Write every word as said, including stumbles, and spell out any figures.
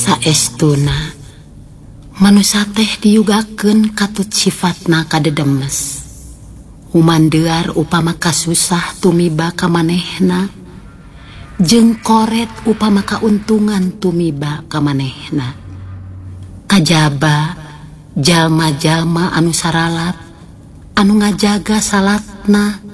Saestuna manusia teh diugakeun katut sifatna kadedemes. Umandear upama kasusah tumiba ka manehna, jeung koret upama kauntungan tumiba ka manehna. Kajaba jalma-jalma anu saralat anu ngajaga salatna